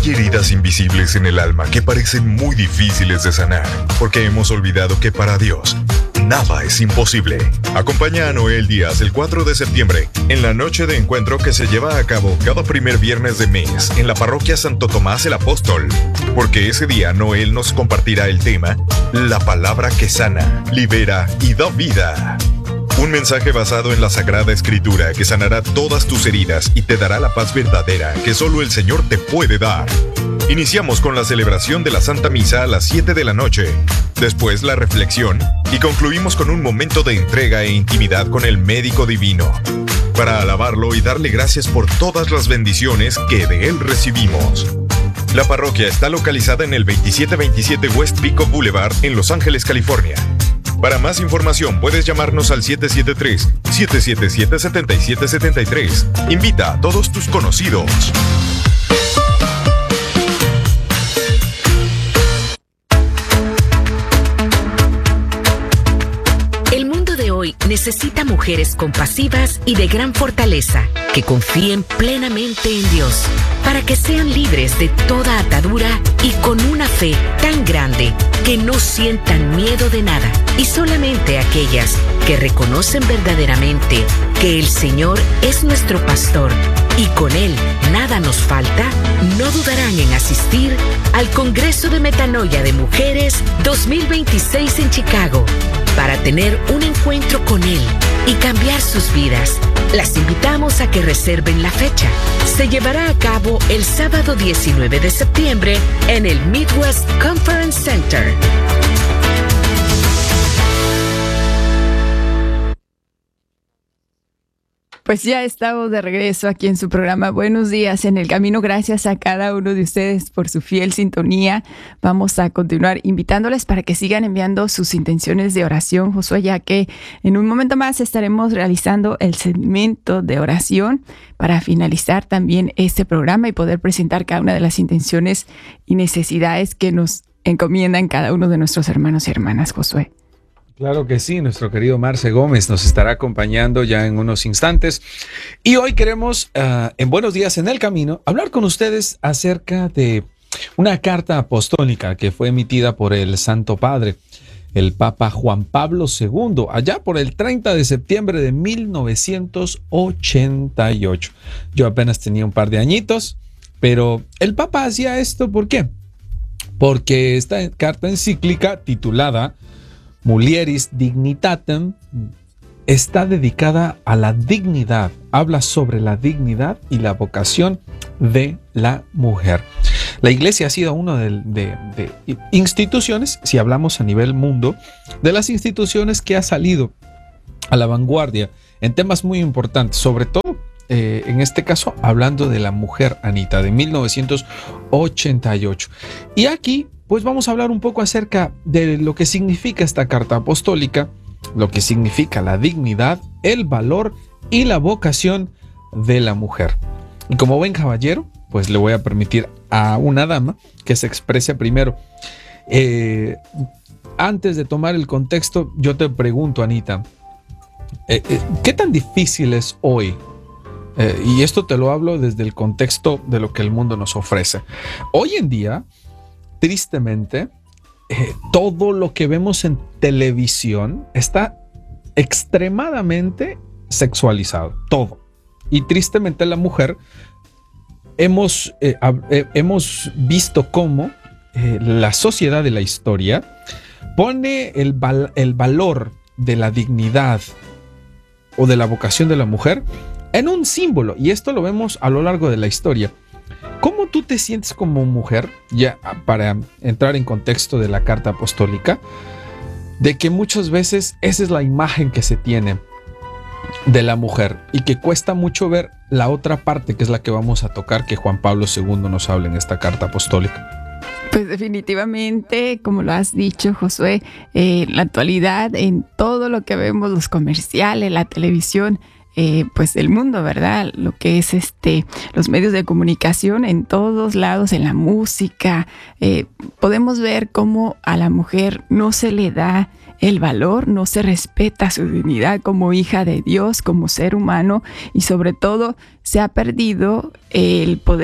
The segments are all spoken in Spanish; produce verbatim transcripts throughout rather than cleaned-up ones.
Hay heridas invisibles en el alma que parecen muy difíciles de sanar, porque hemos olvidado que para Dios nada es imposible. Acompaña a Noel Díaz el cuatro de septiembre en la noche de encuentro que se lleva a cabo cada primer viernes de mes en la parroquia Santo Tomás el Apóstol, porque ese día Noel nos compartirá el tema La palabra que sana, libera y da vida. Un mensaje basado en la Sagrada Escritura que sanará todas tus heridas y te dará la paz verdadera que solo el Señor te puede dar. Iniciamos con la celebración de la Santa Misa a las siete de la noche, después la reflexión y concluimos con un momento de entrega e intimidad con el médico divino, para alabarlo y darle gracias por todas las bendiciones que de él recibimos. La parroquia está localizada en el veintisiete veintisiete West Pico Boulevard en Los Ángeles, California. Para más información puedes llamarnos al siete siete tres, siete siete siete, siete siete siete tres. Invita a todos tus conocidos. El mundo de hoy necesita mujeres compasivas y de gran fortaleza, que confíen plenamente en Dios, para que sean libres de toda atadura y con una fe tan grande que no sientan miedo de nada. Y solamente aquellas que reconocen verdaderamente que el Señor es nuestro pastor y con Él nada nos falta, no dudarán en asistir al Congreso de Metanoia de Mujeres dos mil veintiséis en Chicago, para tener un encuentro con Él y cambiar sus vidas. Las invitamos a que reserven la fecha. Se llevará a cabo el sábado diecinueve de septiembre en el Midwest Conference Center. Pues ya estamos de regreso aquí en su programa Buenos Días en el Camino. Gracias a cada uno de ustedes por su fiel sintonía. Vamos a continuar invitándoles para que sigan enviando sus intenciones de oración, Josué, ya que en un momento más estaremos realizando el segmento de oración para finalizar también este programa y poder presentar cada una de las intenciones y necesidades que nos encomiendan cada uno de nuestros hermanos y hermanas, Josué. Claro que sí, nuestro querido Marce Gómez nos estará acompañando ya en unos instantes. Y hoy queremos, uh, en Buenos Días en el Camino, hablar con ustedes acerca de una carta apostólica que fue emitida por el Santo Padre, el Papa Juan Pablo segundo, allá por el treinta de septiembre de mil novecientos ochenta y ocho. Yo apenas tenía un par de añitos, pero el Papa hacía esto, ¿por qué? Porque esta carta encíclica titulada Mulieris Dignitatem está dedicada a la dignidad, habla sobre la dignidad y la vocación de la mujer. La Iglesia ha sido una de, de, de instituciones, si hablamos a nivel mundo, de las instituciones que ha salido a la vanguardia en temas muy importantes, sobre todo eh, en este caso hablando de la mujer, Anita, de mil novecientos ochenta y ocho. Y aquí pues vamos a hablar un poco acerca de lo que significa esta carta apostólica, lo que significa la dignidad, el valor y la vocación de la mujer. Y como buen caballero, pues le voy a permitir a una dama que se exprese primero. Eh, antes de tomar el contexto, yo te pregunto, Anita, eh, eh, ¿qué tan difícil es hoy? Eh, y esto te lo hablo desde el contexto de lo que el mundo nos ofrece. Hoy en día, tristemente, eh, todo lo que vemos en televisión está extremadamente sexualizado, todo. Y tristemente la mujer, hemos, eh, eh, hemos visto cómo eh, la sociedad de la historia pone el, val- el valor de la dignidad o de la vocación de la mujer en un símbolo. Y esto lo vemos a lo largo de la historia. ¿Cómo tú te sientes como mujer, ya para entrar en contexto de la carta apostólica, de que muchas veces esa es la imagen que se tiene de la mujer y que cuesta mucho ver la otra parte, que es la que vamos a tocar, que Juan Pablo segundo nos habla en esta carta apostólica? Pues definitivamente, como lo has dicho, Josué, eh, en la actualidad, en todo lo que vemos, los comerciales, la televisión, Eh, pues del mundo, ¿verdad? Lo que es este, los medios de comunicación en todos lados, en la música, eh, podemos ver cómo a la mujer no se le da el valor, no se respeta su dignidad como hija de Dios, como ser humano, y sobre todo se ha perdido el poder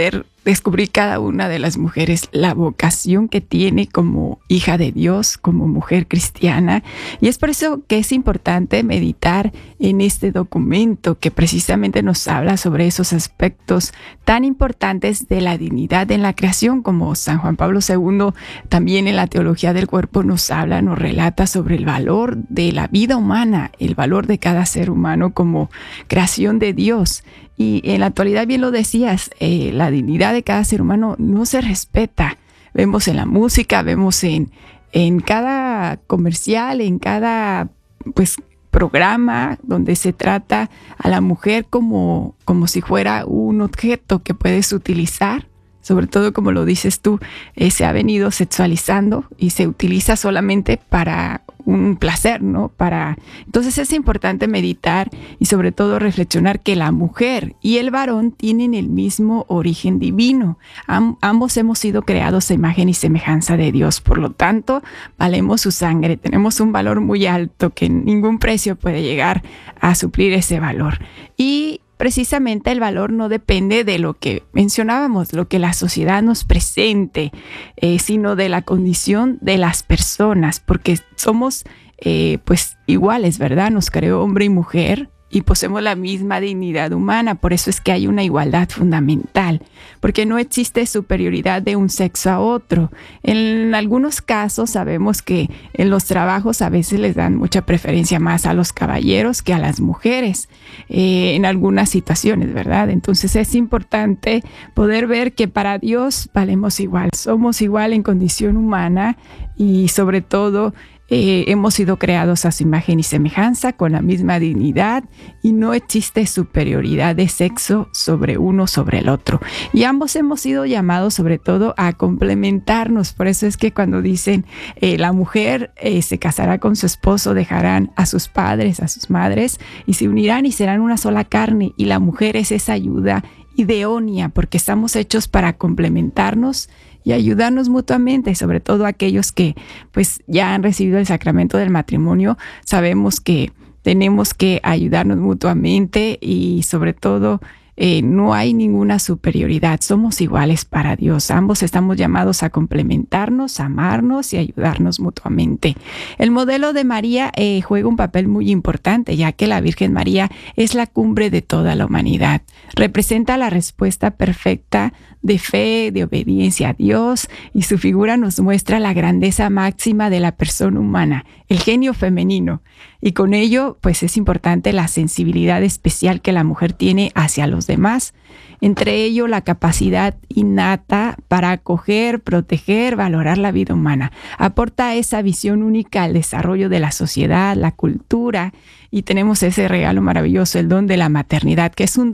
descubrir cada una de las mujeres la vocación que tiene como hija de Dios, como mujer cristiana. Y es por eso que es importante meditar en este documento que precisamente nos habla sobre esos aspectos tan importantes de la dignidad en la creación, como San Juan Pablo segundo también en la Teología del Cuerpo nos habla, nos relata sobre el valor de la vida humana, el valor de cada ser humano como creación de Dios. Y en la actualidad, bien lo decías, eh, la dignidad de cada ser humano no se respeta. Vemos en la música, vemos en, en cada comercial, en cada pues, programa donde se trata a la mujer como, como si fuera un objeto que puedes utilizar. Sobre todo, como lo dices tú, eh, se ha venido sexualizando y se utiliza solamente para un placer, ¿no? Para... Entonces es importante meditar y sobre todo reflexionar que la mujer y el varón tienen el mismo origen divino. Am- ambos hemos sido creados a imagen y semejanza de Dios. Por lo tanto, valemos su sangre. Tenemos un valor muy alto que ningún precio puede llegar a suplir ese valor. Y precisamente el valor no depende de lo que mencionábamos, lo que la sociedad nos presente, eh, sino de la condición de las personas, porque somos eh, pues iguales, ¿verdad? Nos creó hombre y mujer y poseemos la misma dignidad humana. Por eso es que hay una igualdad fundamental, porque no existe superioridad de un sexo a otro. En algunos casos sabemos que en los trabajos a veces les dan mucha preferencia más a los caballeros que a las mujeres, eh, en algunas situaciones, ¿verdad? Entonces es importante poder ver que para Dios valemos igual, somos igual en condición humana y sobre todo Eh, hemos sido creados a su imagen y semejanza con la misma dignidad y no existe superioridad de sexo sobre uno sobre el otro. Y ambos hemos sido llamados sobre todo a complementarnos. Por eso es que cuando dicen eh, la mujer eh, se casará con su esposo, dejarán a sus padres, a sus madres y se unirán y serán una sola carne. Y la mujer es esa ayuda idónea porque estamos hechos para complementarnos y ayudarnos mutuamente, sobre todo aquellos que pues ya han recibido el sacramento del matrimonio. Sabemos que tenemos que ayudarnos mutuamente y sobre todo eh, no hay ninguna superioridad, somos iguales para Dios. Ambos estamos llamados a complementarnos, a amarnos y ayudarnos mutuamente. El modelo de María eh, juega un papel muy importante, ya que la Virgen María es la cumbre de toda la humanidad. Representa la respuesta perfecta de fe, de obediencia a Dios, y su figura nos muestra la grandeza máxima de la persona humana, el genio femenino. Y con ello, pues es importante la sensibilidad especial que la mujer tiene hacia los demás, entre ello la capacidad innata para acoger, proteger, valorar la vida humana. Aporta esa visión única al desarrollo de la sociedad, la cultura, y tenemos ese regalo maravilloso, el don de la maternidad, que es un